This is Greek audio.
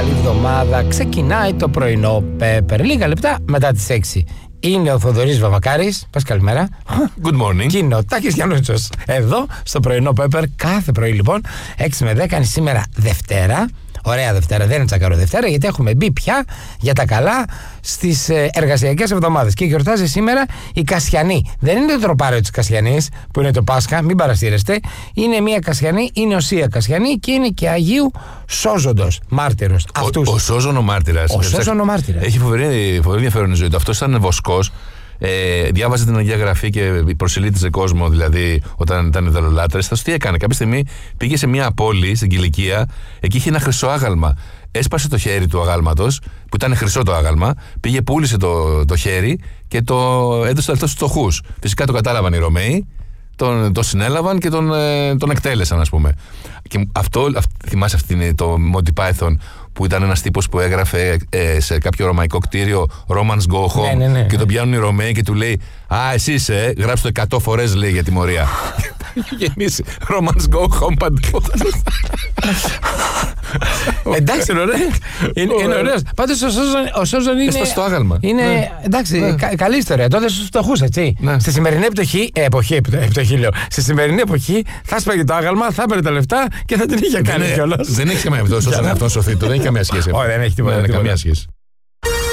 καλή εβδομάδα. Ξεκινάει το πρωινό Πέπερ. Λίγα λεπτά μετά τις 6. Είναι ο Θοδωρής Βαβακάρης. Πες καλημέρα. Good morning. Και είναι ο Τάκης Γιαννούτσος. Εδώ στο πρωινό Πέπερ. Κάθε πρωί λοιπόν 6 με 10. Είναι σήμερα Δευτέρα. Ωραία Δευτέρα, δεν είναι τσακαρό Δευτέρα, γιατί έχουμε μπει πια για τα καλά στις εργασιακές εβδομάδες. Και γιορτάζει σήμερα η Κασιανή. Δεν είναι το τροπάριο της Κασιανής που είναι το Πάσχα, μην παρασύρεστε. Είναι μια Κασιανή, είναι οσία Κασιανή και είναι και Αγίου Σώζοντος, μάρτυρος. Ο Σώζον ο μάρτυρας. Ο Σώζον ο μάρτυρας. Έχει φοβερή ενδιαφέρον η ζωή του. Αυτός ήταν βοσκός. Διάβαζε την Αγία Γραφή και προσελήτησε κόσμο, δηλαδή όταν ήταν δολολάτρες. Θα σου τι έκανε. Κάποια στιγμή πήγε σε μια πόλη στην Κιλικία, εκεί είχε ένα χρυσό άγαλμα. Έσπασε το χέρι του αγάλματος, που ήταν χρυσό το άγαλμα, πήγε, πούλησε το χέρι και το έδωσε αυτό στους φτωχούς. Φυσικά το κατάλαβαν οι Ρωμαίοι, τον συνέλαβαν και τον εκτέλεσαν, ας πούμε. Και θυμάσαι το Monty Python, που ήταν ένας τύπος που έγραφε σε κάποιο ρωμαϊκό κτίριο Romans Go Home, ναι. Και τον πιάνουν οι Ρωμαίοι και του λέει «Α, εσύ είσαι, γράψτε το 100 φορές», λέει, για τιμωρία. Γεννήσει Romans Go Home παντού. Εντάξει, είναι ωραίο. Είναι ωραίος. Πάντως ο Σώζον είναι. Έσπασε το άγαλμα. Είναι, εντάξει, καλή ιστορία. Τότε στους φτωχούς, έτσι. Στη σημερινή εποχή, λέω. Στη σημερινή εποχή θα σπάγει το άγαλμα, θα έπαιρνε τα λεφτά και θα την είχε κάνει κιόλας. Δεν έχει καμία αυτό. Αυτό σωθεί. Δεν έχει καμία σχέση. Όχι, δεν έχει τίποτα. Καμία σχέση.